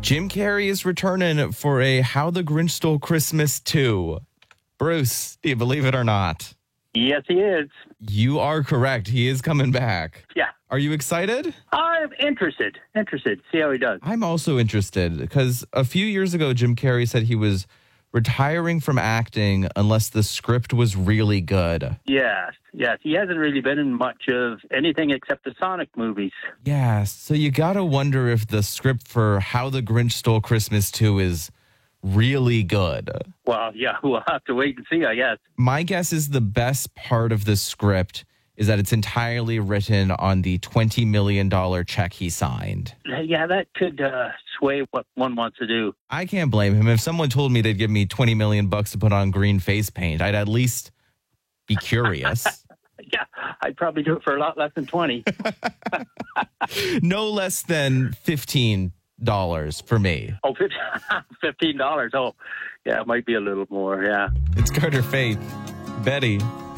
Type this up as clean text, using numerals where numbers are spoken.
Jim Carrey is returning for a How the Grinch Stole Christmas 2. Bruce, do you believe it or not? Yes, he is. You are correct. He is coming back. Yeah. Are you excited? I'm interested. See how he does. I'm also interested because a few years ago, Jim Carrey said he was retiring from acting unless the script was really good. Yes. He hasn't really been in much of anything except the Sonic movies. Yeah, so you got to wonder if the script for How the Grinch Stole Christmas 2 is really good. Well, yeah, we'll have to wait and see, I guess. My guess is the best part of the script is that it's entirely written on the $20 million check he signed. Yeah, that could sway what one wants to do. I can't blame him. If someone told me they'd give me $20 million to put on green face paint, I'd at least be curious. Yeah, I'd probably do it for a lot less than 20. No less than $15 for me. Oh, $15. Oh, yeah, it might be a little more, yeah. It's Carter Faith. Betty.